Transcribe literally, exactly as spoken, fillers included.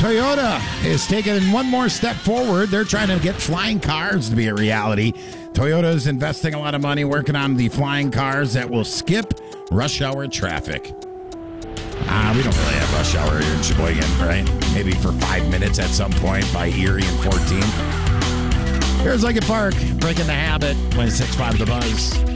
Toyota is taking one more step forward. They're trying to get flying cars to be a reality. Toyota is investing a lot of money working on the flying cars that will skip rush hour traffic. Ah, we don't really have rush hour here in Sheboygan, right? Maybe for five minutes at some point by Erie and fourteenth. Here's Lincoln Park, breaking the habit. twenty-six point five The Buzz.